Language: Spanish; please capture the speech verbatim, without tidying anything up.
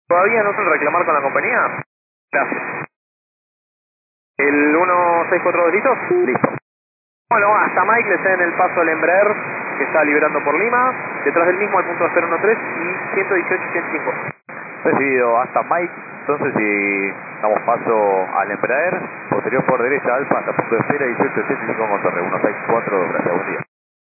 ¿Todavía no suele reclamar con la compañía? Gracias. ¿El uno seis cuatro dos listo? Listo. Bueno, hasta Mike le ceden el paso al Embraer que está liberando por Lima, detrás del mismo al punto cero uno tres y ciento dieciocho ciento cinco. Recibido hasta Mike, entonces si damos paso al Embraer, posterior por derecha Alfa hasta punto de espera dieciocho ochenta y cinco con torre, uno seis cuatro, gracias, buen día.